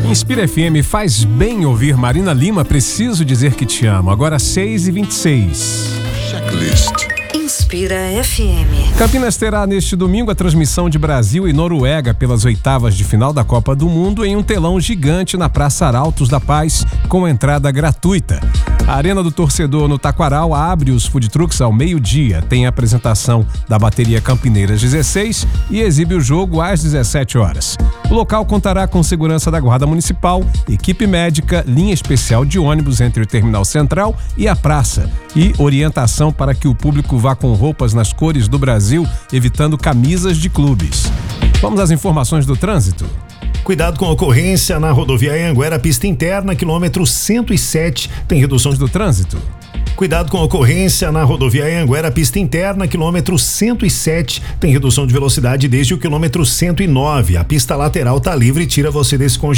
Inspira FM, faz bem ouvir Marina Lima, preciso dizer que te amo. Agora 6h26. Checklist. Inspira FM. Campinas terá neste domingo a transmissão de Brasil e Noruega pelas oitavas de final da Copa do Mundo em um telão gigante na Praça Arautos da Paz, com entrada gratuita. A Arena do Torcedor no Taquaral abre os food trucks ao meio-dia. Tem a apresentação da bateria Campineiras 16 e exibe o jogo às 17 horas. O local contará com segurança da Guarda Municipal, equipe médica, linha especial de ônibus entre o Terminal Central e a praça e orientação para que o público vá com roupas nas cores do Brasil, evitando camisas de clubes. Vamos às informações do trânsito. Cuidado com a ocorrência na rodovia Anhanguera, pista interna, quilômetro 107, tem redução do trânsito. Cuidado com a ocorrência na rodovia Anhanguera, pista interna, quilômetro 107, tem redução de velocidade desde o quilômetro 109. A pista lateral está livre e tira você desse congestionamento.